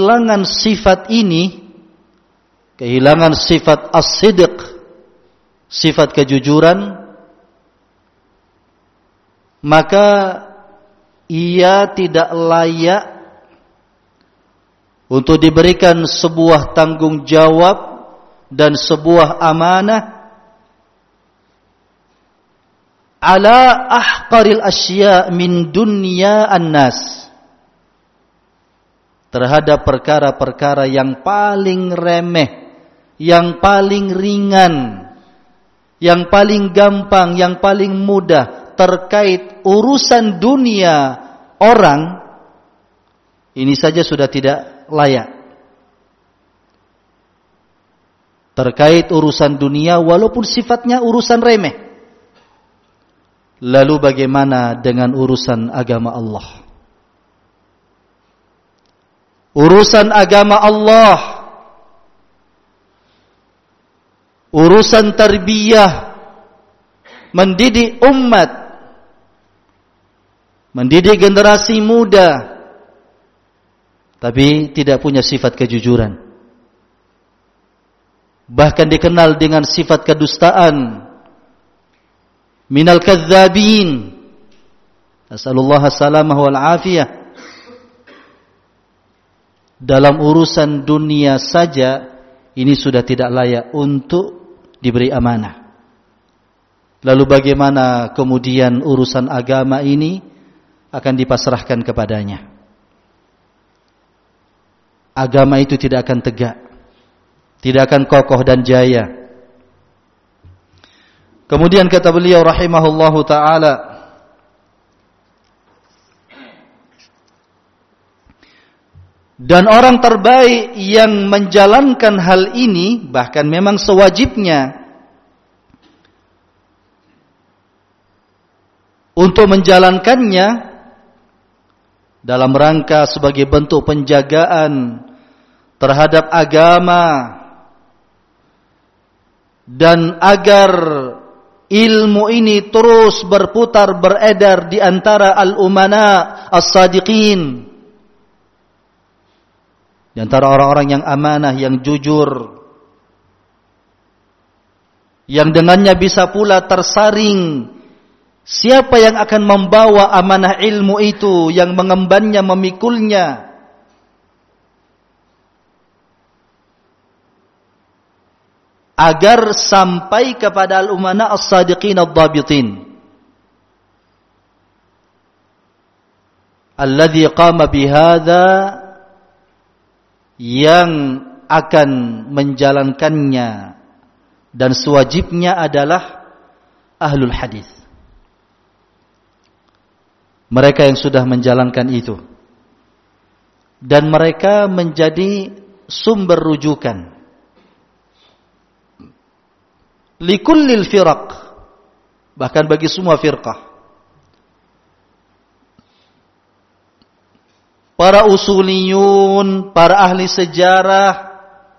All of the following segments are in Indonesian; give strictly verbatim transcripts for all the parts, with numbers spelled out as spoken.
kehilangan sifat ini, kehilangan sifat as-sidq, sifat kejujuran, maka ia tidak layak untuk diberikan sebuah tanggung jawab dan sebuah amanah ala ahqaril asya' min dunya an-nas, terhadap perkara-perkara yang paling remeh, yang paling ringan, yang paling gampang, yang paling mudah terkait urusan dunia orang, ini saja sudah tidak layak. Terkait urusan dunia walaupun sifatnya urusan remeh. Lalu bagaimana dengan urusan agama Allah? Urusan agama Allah, urusan tarbiyah, mendidik umat, mendidik generasi muda, tapi tidak punya sifat kejujuran. Bahkan dikenal dengan sifat kedustaan. Minal kadzabin. Nasallallahu salamah wal afiyah. Dalam urusan dunia saja ini sudah tidak layak untuk diberi amanah. Lalu bagaimana kemudian urusan agama ini akan dipasrahkan kepadanya? Agama itu tidak akan tegak, tidak akan kokoh dan jaya. Kemudian kata beliau rahimahullahu ta'ala, dan orang terbaik yang menjalankan hal ini, bahkan memang sewajibnya untuk menjalankannya dalam rangka sebagai bentuk penjagaan terhadap agama dan agar ilmu ini terus berputar beredar di antara al-umana as-sadiqin, di antara orang-orang yang amanah, yang jujur, yang dengannya bisa pula tersaring siapa yang akan membawa amanah ilmu itu, yang mengembannya, memikulnya. Agar sampai kepada al-umana as-sadiqin ad-dhabitin. Alladhi qama bihadza, yang akan menjalankannya dan sewajibnya adalah ahlul hadis. Mereka yang sudah menjalankan itu. Dan mereka menjadi sumber rujukan likullil firaq, bahkan bagi semua firqah. Para usuliyun, para ahli sejarah,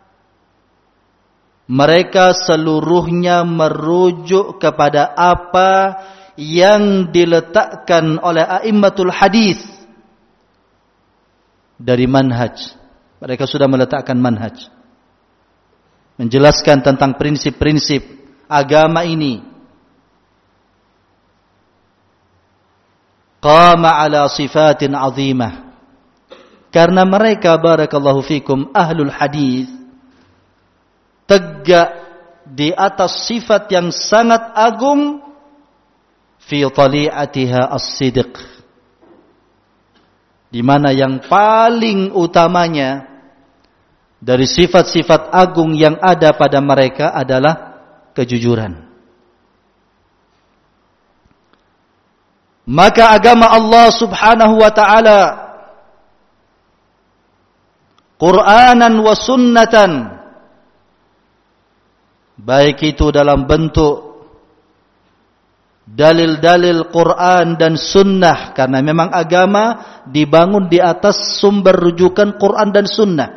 mereka seluruhnya merujuk kepada apa yang diletakkan oleh a'immatul hadis dari manhaj. Mereka sudah meletakkan manhaj, menjelaskan tentang prinsip-prinsip agama ini. Qama ala sifatin azimah. Karena mereka, barakallahu fikum, ahlul hadis, tegak di atas sifat yang sangat agung, fi tali'atiha as-sidq, di mana yang paling utamanya dari sifat-sifat agung yang ada pada mereka adalah kejujuran. Maka agama Allah subhanahu wa ta'ala, Qur'anan wa sunnatan, baik itu dalam bentuk dalil-dalil Quran dan sunnah, karena memang agama dibangun di atas sumber rujukan Quran dan sunnah.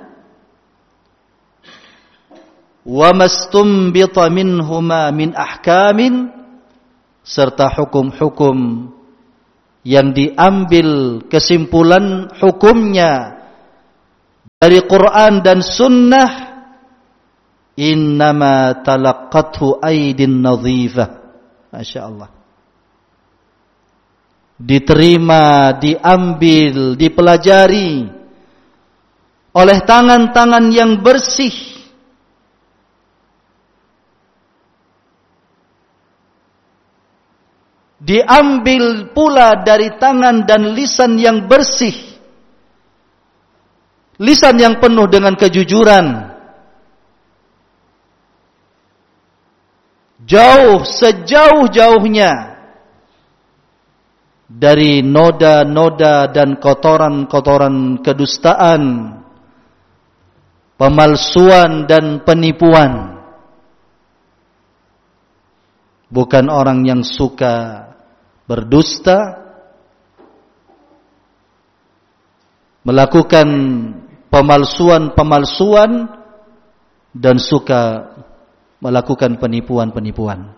Wa mastumbita minhuma min ahkamin, serta hukum-hukum yang diambil kesimpulan hukumnya dari Quran dan Sunnah, innama talaqqathu aydin nadhifah. Masya Allah. Diterima, diambil, dipelajari oleh tangan-tangan yang bersih. Diambil pula dari tangan dan lisan yang bersih. Lisan yang penuh dengan kejujuran. Jauh, sejauh-jauhnya dari noda-noda dan kotoran-kotoran kedustaan, pemalsuan dan penipuan. Bukan orang yang suka berdusta, melakukan pemalsuan-pemalsuan, dan suka melakukan penipuan-penipuan.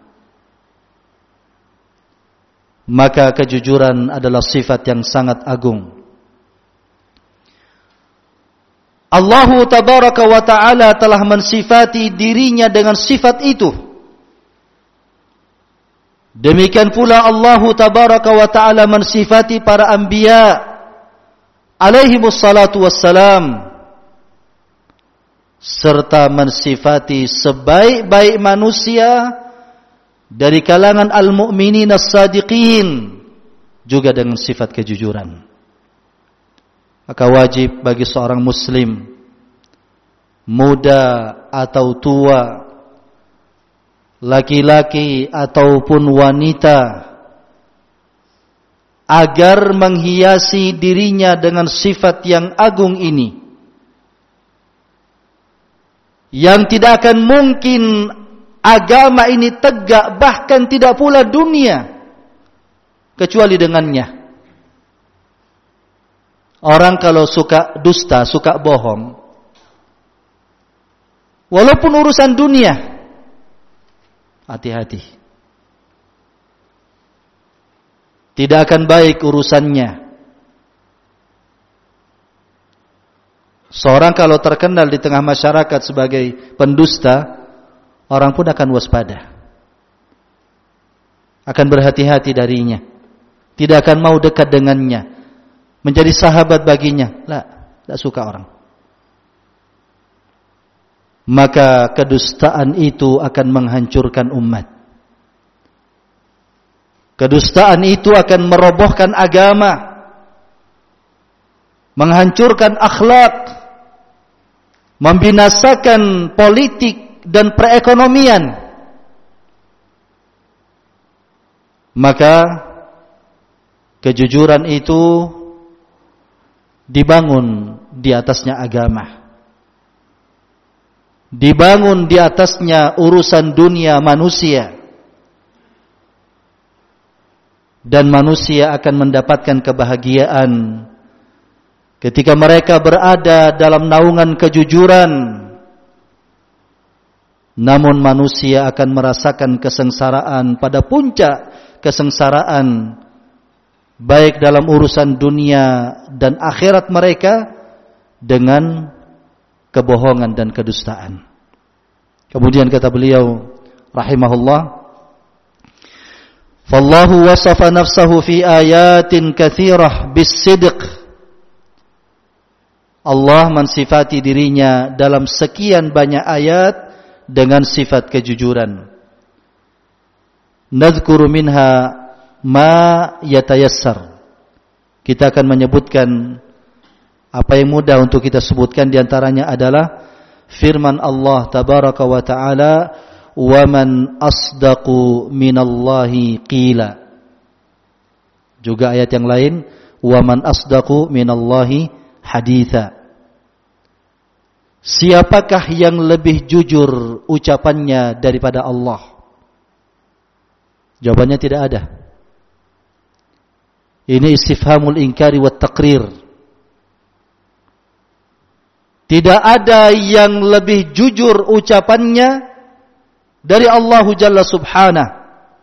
Maka kejujuran adalah sifat yang sangat agung. Allah tabaraka wa ta'ala telah mensifati dirinya dengan sifat itu. Demikian pula Allah tabaraka wa ta'ala mensifati para anbiya alaihimus salatu wassalam, serta mensifati sebaik-baik manusia dari kalangan al-mu'minin as-sadiqin juga dengan sifat kejujuran. Maka wajib bagi seorang muslim, muda atau tua, laki-laki ataupun wanita, agar menghiasi dirinya dengan sifat yang agung ini, yang tidak akan mungkin agama ini tegak, bahkan tidak pula dunia, kecuali dengannya. Orang kalau suka dusta, suka bohong, walaupun urusan dunia, hati-hati. Tidak akan baik urusannya. Seorang kalau terkenal di tengah masyarakat sebagai pendusta, orang pun akan waspada, akan berhati-hati darinya, tidak akan mau dekat dengannya, menjadi sahabat baginya. Lah, tidak suka orang. Maka kedustaan itu akan menghancurkan umat. Kedustaan itu akan merobohkan agama, menghancurkan akhlak, membinasakan politik dan perekonomian. Maka kejujuran itu dibangun di atasnya agama, dibangun di atasnya urusan dunia manusia, dan manusia akan mendapatkan kebahagiaan ketika mereka berada dalam naungan kejujuran. Namun manusia akan merasakan kesengsaraan pada puncak kesengsaraan, baik dalam urusan dunia dan akhirat mereka, dengan kebohongan dan kedustaan. Kemudian kata beliau rahimahullah, "Fallahu wasafa nafsahu fi ayatin katsirah bis-sidq." Allah mensifati dirinya dalam sekian banyak ayat dengan sifat kejujuran. Nadhkuru minha ma yatayassar. Kita akan menyebutkan apa yang mudah untuk kita sebutkan. Di antaranya adalah firman Allah tabaraka wa ta'ala, "Wa man asdaqu minallahi qila." Juga ayat yang lain, "Wa man asdaqu minallahi haditha." Siapakah yang lebih jujur ucapannya daripada Allah? Jawabannya tidak ada. Ini istifhamul inkari wat taqrir. Tidak ada yang lebih jujur ucapannya dari Allah Jalla Subhanahu.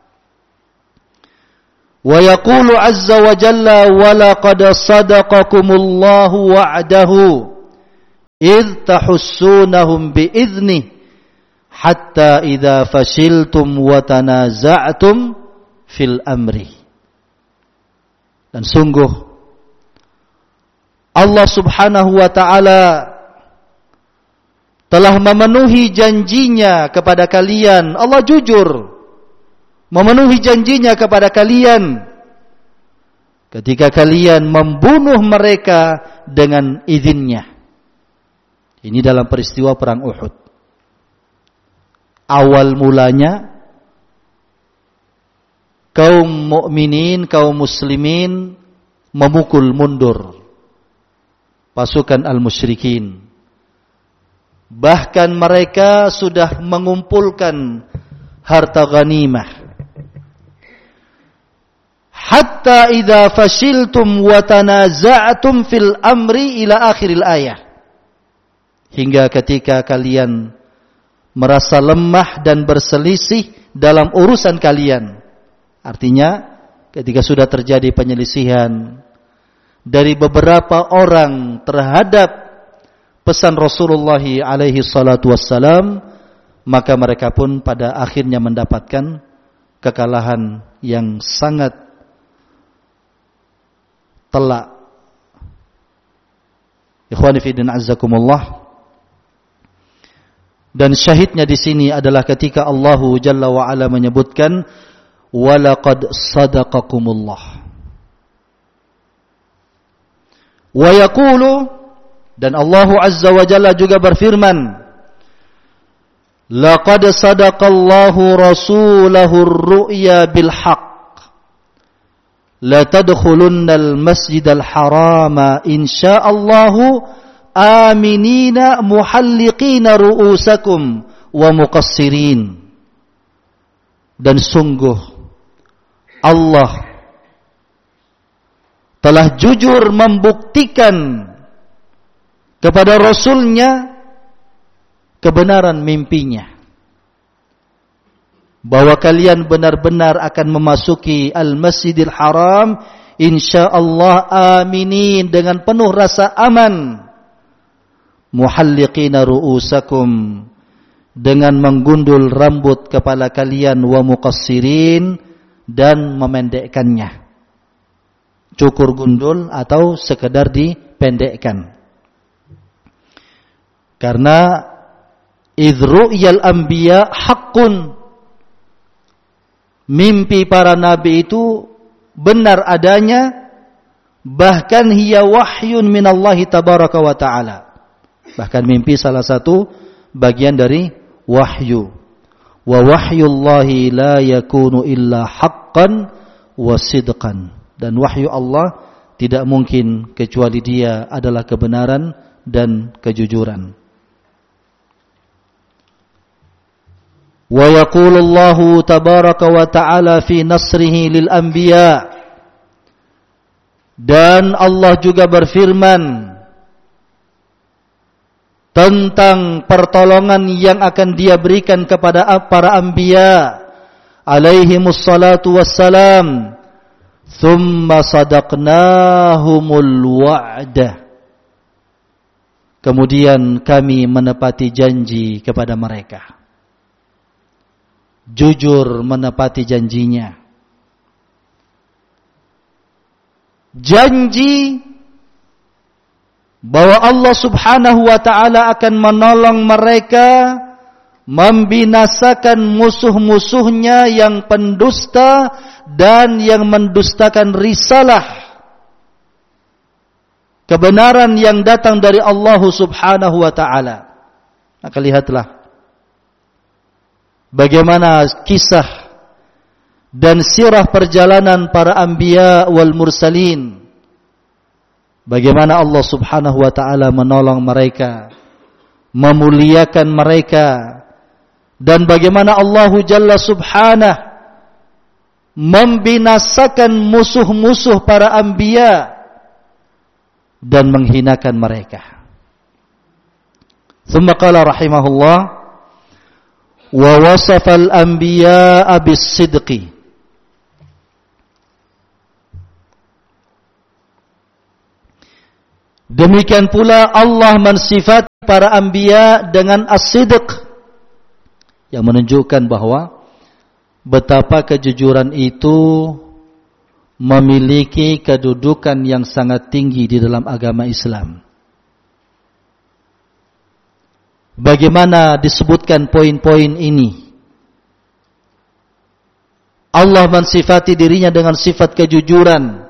Wa yaqulu azza wa jalla, wa laqad sadaqakumullahu wa'dahu idh tahussunahum bi'idhnih hatta idza fashiltum wa tanaza'tum fil amri. Dan sungguh Allah Subhanahu wa ta'ala telah memenuhi janjinya kepada kalian. Allah jujur memenuhi janjinya kepada kalian ketika kalian membunuh mereka dengan izinnya. Ini dalam peristiwa perang Uhud. Awal mulanya kaum mukminin, kaum muslimin memukul mundur pasukan al-musyrikin. Bahkan mereka sudah mengumpulkan harta ghanimah. Hatta idza fashiltum wa tanaza'tum fil amri ila akhiril ayah. Hingga ketika kalian merasa lemah dan berselisih dalam urusan kalian. Artinya ketika sudah terjadi penyelisihan dari beberapa orang terhadap pesan Rasulullah alaihi salatu wassalam, maka mereka pun pada akhirnya mendapatkan kekalahan yang sangat telak. Ikhwani fi din azzakumullah. Dan syahidnya di sini adalah ketika Allah Jalla wa Ala menyebutkan walaqad sadaqakumullah. Wa yaqulu, dan Allah Azza wa Jalla juga berfirman, laqad sadaqallahu rasulahu ar-ru'ya bil haqq la tadkhulunnal masjidal harama insyaallahu aminina muhalliqina ru'usakum wa muqassirin. Dan sungguh Allah telah jujur membuktikan kepada Rasulnya kebenaran mimpinya, bahwa kalian benar-benar akan memasuki Al-Masjidil Haram insyaallah aminin, dengan penuh rasa aman, muhalliqina ru'usakum, dengan menggundul rambut kepala kalian, wa muqassirin, dan memendekkannya, cukur gundul atau sekedar dipendekkan. Karena idru'yal anbiya haqqun, mimpi para nabi itu benar adanya, bahkan hiya wahyun minallahi tabaraka wa ta'ala. Bahkan mimpi salah satu bagian dari wahyu. Wa wahyullahi la yakunu illa haqqan wa sidqan. Dan wahyu Allah tidak mungkin kecuali dia adalah kebenaran dan kejujuran. Wa yaqulu Allahu tabaraka wa ta'ala fi nasrihi lil anbiya, dan Allah juga berfirman tentang pertolongan yang akan dia berikan kepada para anbiya alaihimus salatu wassalam, thumma sadaqnahumul wa'da, kemudian kami menepati janji kepada mereka. Jujur menepati janjinya. Janji bahwa Allah Subhanahu wa ta'ala akan menolong mereka, membinasakan musuh-musuhnya yang pendusta dan yang mendustakan risalah kebenaran yang datang dari Allah Subhanahu wa ta'ala. Maka lihatlah bagaimana kisah dan sirah perjalanan para anbiya wal mursalin. Bagaimana Allah Subhanahu wa ta'ala menolong mereka, memuliakan mereka, dan bagaimana Allah Jalla Subhanahu membinasakan musuh-musuh para anbiya dan menghinakan mereka. Thumma qala rahimahullah, wa wasafal anbiya'a bis-sidqi. Demikian pula Allah mensifat para anbiya dengan as-sidq, yang menunjukkan bahwa betapa kejujuran itu memiliki kedudukan yang sangat tinggi di dalam agama Islam. Bagaimana disebutkan poin-poin ini? Allah mensifati dirinya dengan sifat kejujuran,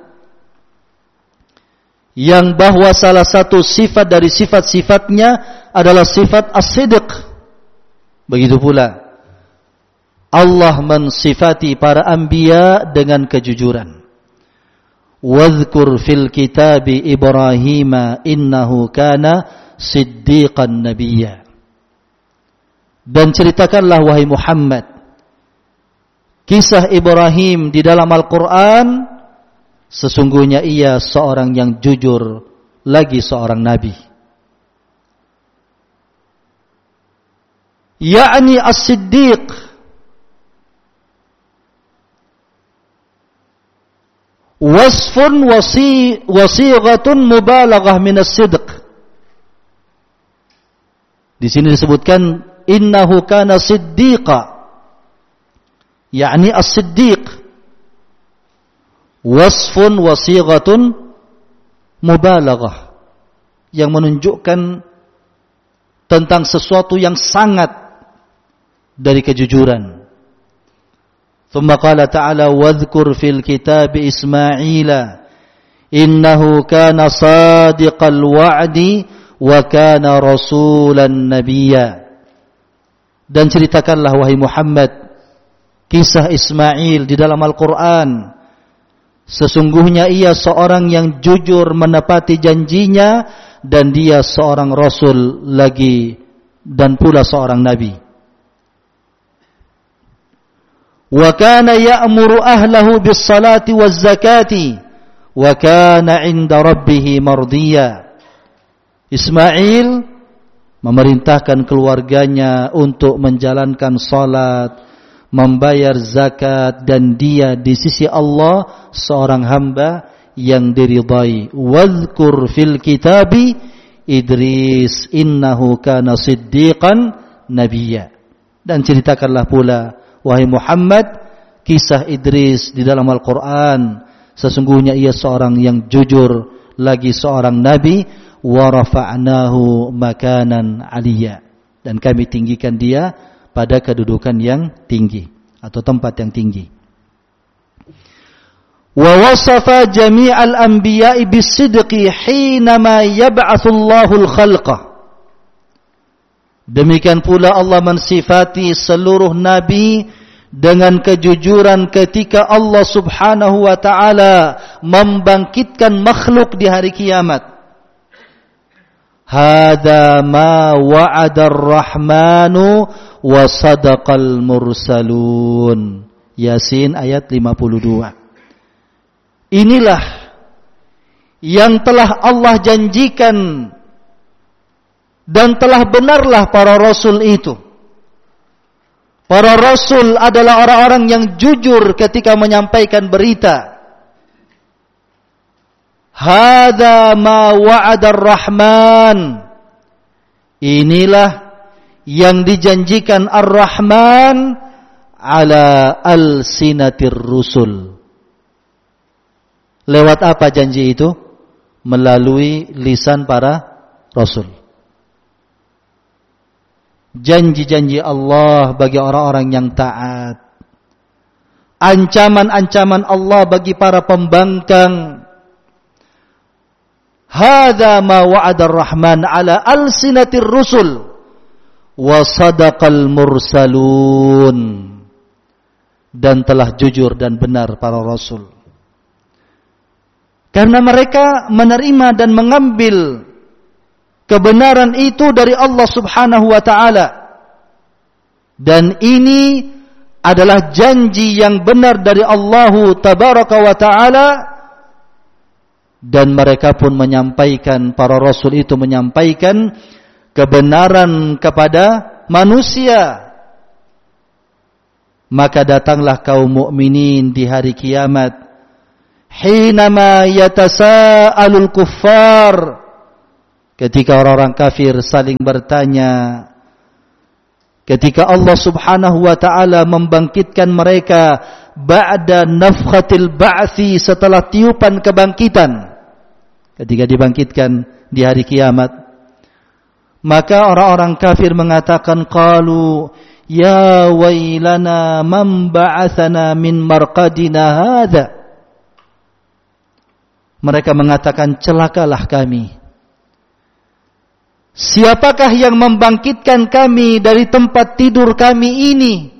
yang bahwa salah satu sifat dari sifat-sifatnya adalah sifat as-sidq. Begitu pula Allah mensifati para anbiya dengan kejujuran. Wadhkur fil kitabi Ibrahim innahu kana siddiqan nabiyya. Dan ceritakanlah wahai Muhammad kisah Ibrahim di dalam Al-Quran, sesungguhnya ia seorang yang jujur lagi seorang nabi. Ya'ni as-siddiq, wasfun wasi wasighatun mubalaghah min as-sidq. Di sini disebutkan innahu kana siddiqa, yakni as-siddiq, wasfun wasighatun mubalaghah, yang menunjukkan tentang sesuatu yang sangat dari kejujuran. Thumma qala ta'ala wadhkur fil kitab Ismaila innahu kana sadiqal wa'di wa kana rasulan nabiyya. Dan ceritakanlah wahai Muhammad kisah Ismail di dalam Al-Quran, sesungguhnya ia seorang yang jujur menepati janjinya, dan dia seorang rasul lagi dan pula seorang nabi. Wa kana ya'muru ahlahu bis salati waz zakati wa kana 'inda rabbih mardiyya. Ismail memerintahkan keluarganya untuk menjalankan salat, membayar zakat, dan dia di sisi Allah seorang hamba yang diridai. Wadhkur fil kitabi Idris innahu kana siddiqan nabiyya. Dan ceritakanlah pula wahai Muhammad kisah Idris di dalam Al-Quran, sesungguhnya ia seorang yang jujur lagi seorang nabi. Wa rafa'nahu makanan 'aliyya, dan kami tinggikan dia pada kedudukan yang tinggi atau tempat yang tinggi. Wa wasafa jami'al anbiya'i bis-sidqi hinama yab'atsu Allahul khalqa. Demikian pula Allah mensifati seluruh nabi dengan kejujuran ketika Allah Subhanahu wa taala membangkitkan makhluk di hari kiamat. Hadza ma wa'ada ar-Rahmanu wa sadaqal mursalun. Yasin ayat lima puluh dua. Inilah yang telah Allah janjikan dan telah benarlah para rasul itu. Para rasul adalah orang-orang yang jujur ketika menyampaikan berita. Hadza ma wa'ada ar-Rahman. Inilah yang dijanjikan Ar-Rahman ala al-sinatir rusul. Lewat apa janji itu? Melalui lisan para rasul. Janji-janji Allah bagi orang-orang yang taat. Ancaman-ancaman Allah bagi para pembangkang. Hadza ma wa'ada ar-Rahman ala al-sinatir rusul wa sadaqal mursalun. Dan telah jujur dan benar para rasul. Karena mereka menerima dan mengambil kebenaran itu dari Allah Subhanahu wa taala. Dan ini adalah janji yang benar dari Allah Tabaraka wa taala. Dan mereka pun menyampaikan, para rasul itu menyampaikan kebenaran kepada manusia. Maka datanglah kaum mukminin di hari kiamat. Hinama yatasa'alul kuffar ketika orang-orang kafir saling bertanya, ketika Allah Subhanahu wa taala membangkitkan mereka ba'da nafkhatil ba'tsi, setelah tiupan kebangkitan, ketika dibangkitkan di hari kiamat, maka orang-orang kafir mengatakan, qalu ya wailana man ba'atsana min marqadina hadza. Mereka mengatakan, celakalah kami. Siapakah yang membangkitkan kami dari tempat tidur kami ini?